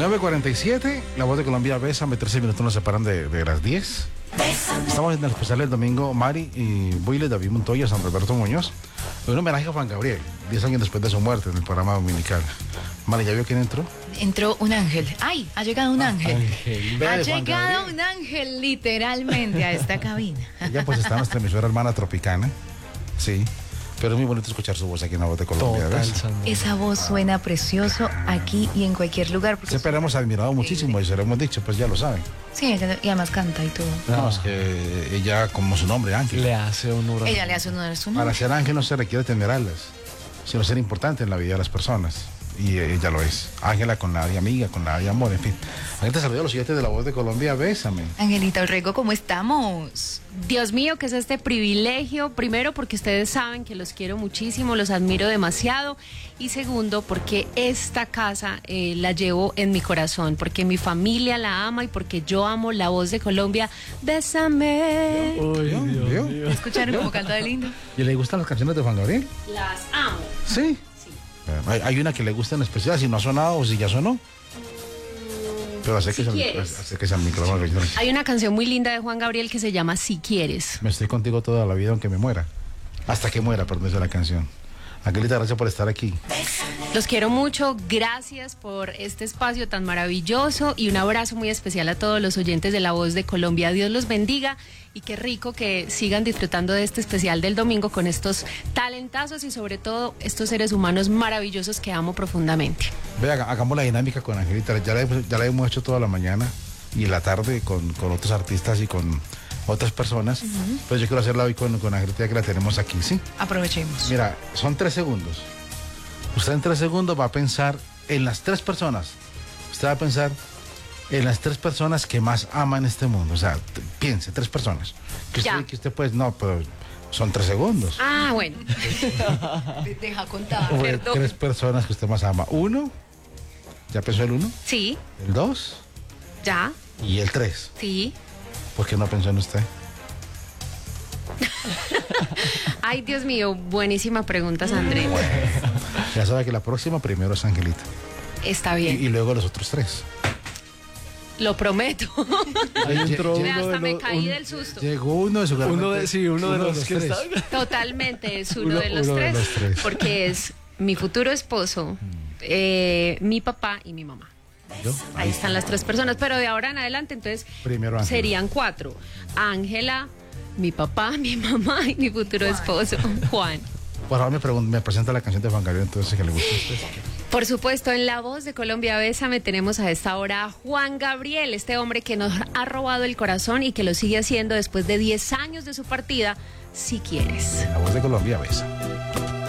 9:47, La Voz de Colombia, Bésame, 13 minutos nos separan de las 10. Estamos en el especial del domingo, Mari y Buile, David Montoya, San Roberto Muñoz. Un homenaje a Juan Gabriel, 10 años después de su muerte en el programa dominical. Mari, ¿ya vio quién entró? Entró un ángel. ¡Ay! Ha llegado un ángel. Ha de Juan llegado Gabriel. un ángel literalmente a esta cabina. Ella pues está en nuestra emisora hermana Tropicana. Sí. Pero es muy bonito escuchar su voz aquí en La Voz de Colombia, ¿ves? Esa voz suena precioso aquí y en cualquier lugar. Porque Siempre la hemos admirado muchísimo y se lo hemos dicho, pues ya lo saben. sí, ella, y además canta y todo. No, es que ella, como su nombre, Ángel. Le hace honor a... Ella le hace honor a su nombre. Para ser ángel no se requiere tener alas, sino ser importante en la vida de las personas. Y ella lo es. Ángela con la de amiga, con la de amor, en fin. Ángel, te saludo a los siguientes de La Voz de Colombia, Bésame. Angelita Orrego, ¿cómo estamos? Dios mío, que es este privilegio, primero porque ustedes saben que los quiero muchísimo, los admiro demasiado, y segundo porque esta casa la llevo en mi corazón, porque mi familia la ama y porque yo amo La Voz de Colombia. Bésame. Uy, ¿Vio? Dios ¿Vio? mío. ¿Escucharon cómo canta de lindo? ¿Y le gustan las canciones de Juan Gabriel? Las amo. Sí. Hay una que le gusta en especial, si no ha sonado o si ya sonó. Pero hace que, Si quieres. hace que sea el micrófono. Hay una canción muy linda de Juan Gabriel que se llama Si Quieres. Me estoy contigo toda la vida aunque me muera. Hasta que muera, perdón, esa es la canción. Angelita, gracias por estar aquí. Los quiero mucho, gracias por este espacio tan maravilloso y un abrazo muy especial a todos los oyentes de La Voz de Colombia. Dios los bendiga y qué rico que sigan disfrutando de este especial del domingo con estos talentazos y sobre todo estos seres humanos maravillosos que amo profundamente. Vea, hagamos la dinámica con Angelita. Ya la hemos hecho toda la mañana y en la tarde con otros artistas y con otras personas. Pero yo quiero hacerla hoy con Angelita, ya que la tenemos aquí, ¿sí? Aprovechemos. Mira, son 3 segundos. Usted en 3 segundos va a pensar en las 3 personas. Usted va a pensar en las 3 personas que más ama en este mundo. O sea, piense, 3 personas. Que usted pues, no, pero son 3 segundos. Ah, bueno. Deja contar. Bueno, perdón. 3 personas que usted más ama. 1, ¿ya pensó el 1? Sí, El 2 ya, y el 3. sí. ¿Por qué no pensó en usted? Ay, Dios mío, buenísima pregunta, Sandrés. Ya sabe que la próxima primero es Angelita. Está Y bien, luego los otros 3. lo prometo. Ahí entró Ve, uno hasta de me los... caí del susto. Llegó uno de su Uno de los que 3. está... Totalmente, es uno de los uno de tres, los tres. porque es mi futuro esposo, mi papá y mi mamá. ¿Yo? Ahí están las 3 personas, pero de ahora en adelante entonces Primero Ángela. serían 4. Ángela, mi papá, mi mamá y mi futuro esposo, Juan. Por favor, me presenta la canción de Juan Gabriel, entonces, que le gusta a usted. Por supuesto, en La Voz de Colombia, Bésame, tenemos a esta hora a Juan Gabriel, este hombre que nos ha robado el corazón y que lo sigue haciendo después de 10 años de su partida, Si Quieres. La Voz de Colombia, besa.